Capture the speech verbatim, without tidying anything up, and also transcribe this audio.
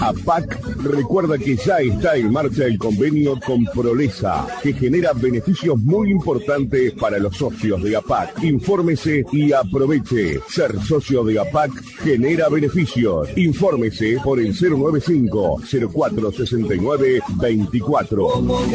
APAC recuerda que ya está en marcha el convenio con Prolesa, que genera beneficios muy importantes para los socios de APAC. Infórmese y aproveche. Ser socio de APAC genera beneficios. Infórmese por el cero nueve cinco, cero cuatro seis nueve, veinticuatro.